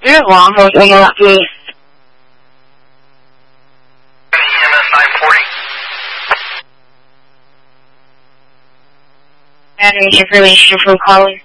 日王后什么字？ EMS 940. Battery information for calling.